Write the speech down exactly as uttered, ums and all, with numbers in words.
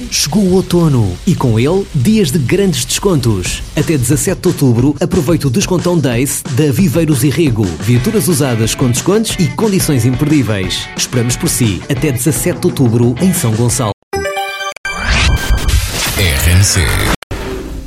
Chegou o outono e com ele dias de grandes descontos. Até dezassete de outubro aproveite o Descontão Days da Viveiros e Rego. Viaturas usadas com descontos e condições imperdíveis. Esperamos por si até dezassete de outubro em São Gonçalo. R N C